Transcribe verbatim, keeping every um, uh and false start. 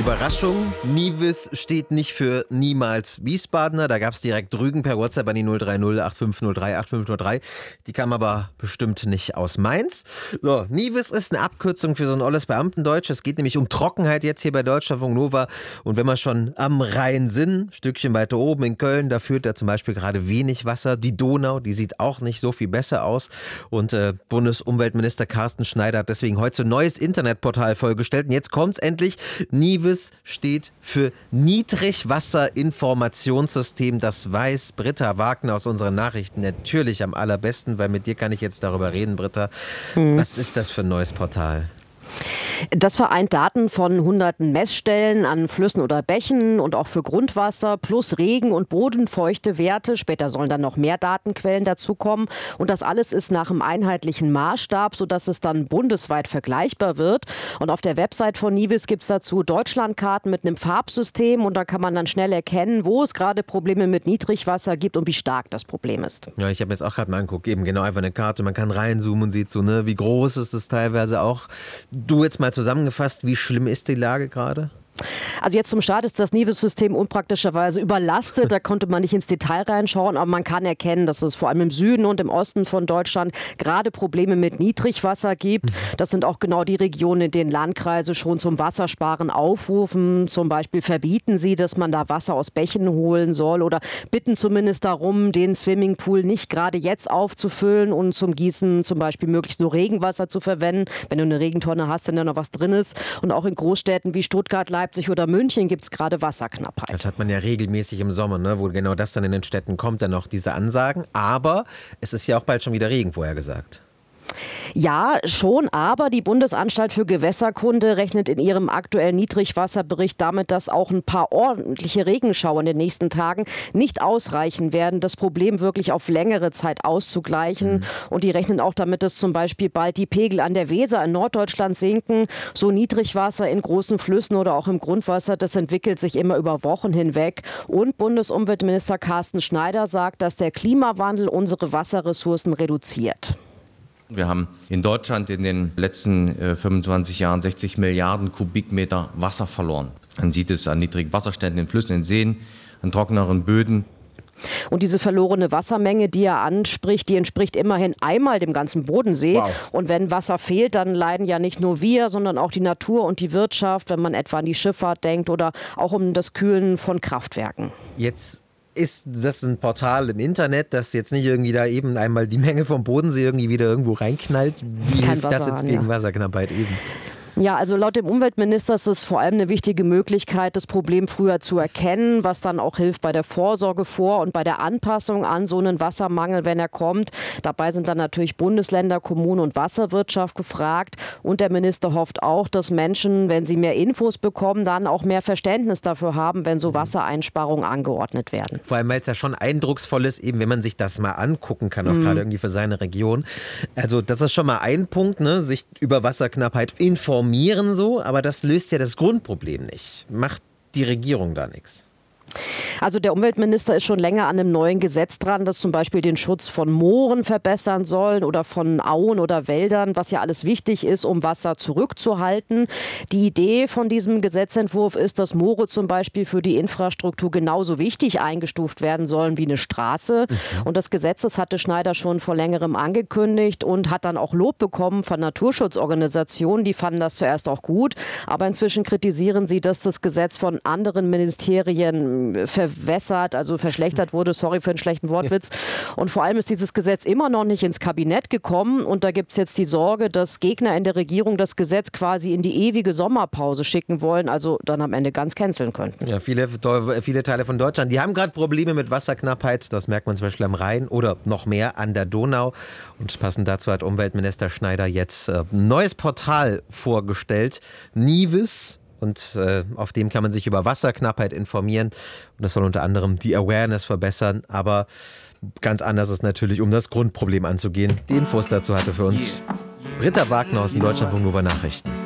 Überraschung, Nivis steht nicht für niemals Wiesbadener. Da gab es direkt Rügen per WhatsApp an die null drei null acht fünf null drei acht fünf null drei. Die kam aber bestimmt nicht aus Mainz. So, Nivis ist eine Abkürzung für so ein olles Beamtendeutsch. Es geht nämlich um Trockenheit jetzt hier bei Deutschlandfunk Nova. Und wenn wir schon am Rhein sind, ein Stückchen weiter oben in Köln, da führt da zum Beispiel gerade wenig Wasser. Die Donau, die sieht auch nicht so viel besser aus. Und äh, Bundesumweltminister Carsten Schneider hat deswegen heute so ein neues Internetportal vorgestellt. Und jetzt kommt's endlich. Nivis steht für Niedrigwasserinformationssystem. Das weiß Britta Wagner aus unseren Nachrichten natürlich am allerbesten, weil mit dir kann ich jetzt darüber reden, Britta. Hm. Was ist das für ein neues Portal? Das vereint Daten von hunderten Messstellen an Flüssen oder Bächen und auch für Grundwasser plus Regen- und bodenfeuchte Werte. Später sollen dann noch mehr Datenquellen dazukommen. Und das alles ist nach einem einheitlichen Maßstab, sodass es dann bundesweit vergleichbar wird. Und auf der Website von Nivis gibt es dazu Deutschlandkarten mit einem Farbsystem. Und da kann man dann schnell erkennen, wo es gerade Probleme mit Niedrigwasser gibt und wie stark das Problem ist. Ja, ich habe jetzt auch gerade mal angeguckt, eben genau einfach eine Karte. Man kann reinzoomen und sieht so, ne, wie groß ist es teilweise auch. Du jetzt mal zusammengefasst, wie schlimm ist die Lage gerade? Also jetzt zum Start ist das Nivis-System unpraktischerweise überlastet. Da konnte man nicht ins Detail reinschauen, aber man kann erkennen, dass es vor allem im Süden und im Osten von Deutschland gerade Probleme mit Niedrigwasser gibt. Das sind auch genau die Regionen, in denen Landkreise schon zum Wassersparen aufrufen. Zum Beispiel verbieten sie, dass man da Wasser aus Bächen holen soll oder bitten zumindest darum, den Swimmingpool nicht gerade jetzt aufzufüllen und zum Gießen zum Beispiel möglichst nur Regenwasser zu verwenden. Wenn du eine Regentonne hast, dann da noch was drin ist. Und auch in Großstädten wie Stuttgart, Leipzig oder München gibt es gerade Wasserknappheit. Das hat man ja regelmäßig im Sommer, ne, wo genau das dann in den Städten kommt, dann noch diese Ansagen. Aber es ist ja auch bald schon wieder Regen vorhergesagt. Ja, schon, aber die Bundesanstalt für Gewässerkunde rechnet in ihrem aktuellen Niedrigwasserbericht damit, dass auch ein paar ordentliche Regenschauer in den nächsten Tagen nicht ausreichen werden, das Problem wirklich auf längere Zeit auszugleichen. Mhm. Und die rechnen auch damit, dass zum Beispiel bald die Pegel an der Weser in Norddeutschland sinken. So Niedrigwasser in großen Flüssen oder auch im Grundwasser, das entwickelt sich immer über Wochen hinweg. Und Bundesumweltminister Carsten Schneider sagt, dass der Klimawandel unsere Wasserressourcen reduziert. Wir haben in Deutschland in den letzten äh, fünfundzwanzig Jahren sechzig Milliarden Kubikmeter Wasser verloren. Man sieht es an niedrigen Wasserständen in Flüssen, in Seen, an trockeneren Böden. Und diese verlorene Wassermenge, die er anspricht, die entspricht immerhin einmal dem ganzen Bodensee. Wow. Und wenn Wasser fehlt, dann leiden ja nicht nur wir, sondern auch die Natur und die Wirtschaft, wenn man etwa an die Schifffahrt denkt oder auch um das Kühlen von Kraftwerken. Jetzt ist das ein Portal im Internet, das jetzt nicht irgendwie da eben einmal die Menge vom Bodensee irgendwie wieder irgendwo reinknallt? Wie Kein hilft Wasser das jetzt an, gegen ja. Wasserknappheit eben? Ja, also laut dem Umweltminister ist es vor allem eine wichtige Möglichkeit, das Problem früher zu erkennen, was dann auch hilft bei der Vorsorge vor und bei der Anpassung an so einen Wassermangel, wenn er kommt. Dabei sind dann natürlich Bundesländer, Kommunen und Wasserwirtschaft gefragt. Und der Minister hofft auch, dass Menschen, wenn sie mehr Infos bekommen, dann auch mehr Verständnis dafür haben, wenn so Wassereinsparungen angeordnet werden. Vor allem, weil es ja schon eindrucksvoll ist, eben wenn man sich das mal angucken kann, auch mhm. gerade irgendwie für seine Region. Also das ist schon mal ein Punkt, ne, sich über Wasserknappheit informieren so, aber das löst ja das Grundproblem nicht. Macht die Regierung da nichts? Also der Umweltminister ist schon länger an einem neuen Gesetz dran, das zum Beispiel den Schutz von Mooren verbessern soll oder von Auen oder Wäldern, was ja alles wichtig ist, um Wasser zurückzuhalten. Die Idee von diesem Gesetzentwurf ist, dass Moore zum Beispiel für die Infrastruktur genauso wichtig eingestuft werden sollen wie eine Straße. Mhm. Und das Gesetz, das hatte Schneider schon vor längerem angekündigt und hat dann auch Lob bekommen von Naturschutzorganisationen. Die fanden das zuerst auch gut, aber inzwischen kritisieren sie, dass das Gesetz von anderen Ministerien verwässert, also verschlechtert wurde, sorry für einen schlechten Wortwitz. Und vor allem ist dieses Gesetz immer noch nicht ins Kabinett gekommen und da gibt es jetzt die Sorge, dass Gegner in der Regierung das Gesetz quasi in die ewige Sommerpause schicken wollen, also dann am Ende ganz canceln könnten. Ja, viele, viele Teile von Deutschland, die haben gerade Probleme mit Wasserknappheit, das merkt man zum Beispiel am Rhein oder noch mehr an der Donau. Und passend dazu hat Umweltminister Schneider jetzt ein neues Portal vorgestellt, Nivis. Und äh, auf dem kann man sich über Wasserknappheit informieren. Und das soll unter anderem die Awareness verbessern. Aber ganz anders ist natürlich, um das Grundproblem anzugehen. Die Infos dazu hatte für uns Britta Wagner aus den Deutschlandfunk Nova Nachrichten.